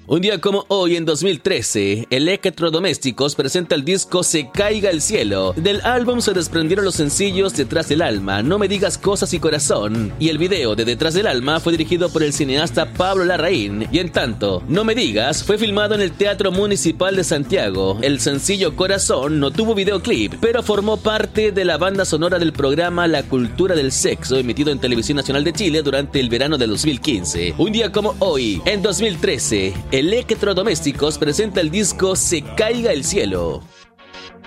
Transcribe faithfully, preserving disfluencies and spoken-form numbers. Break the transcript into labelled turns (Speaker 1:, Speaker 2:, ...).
Speaker 1: Un día como hoy, en dos mil trece, Electrodomésticos presenta el disco Se Caiga el Cielo. Del álbum se desprendieron los sencillos Detrás del Alma, No Me Digas Cosas y Corazón, y el video de Detrás del Alma fue dirigido por el cineasta Pablo Larraín, y en tanto, No Me Digas fue filmado en el Teatro Municipal de Santiago. El sencillo Corazón no tuvo videoclip, pero formó parte de la banda sonora del programa La Cultura del Sexo, emitido en Televisión Nacional de Chile durante el verano de dos mil quince. Un día como hoy, en dos mil trece, Electrodomésticos presenta el disco Se Caiga el Cielo.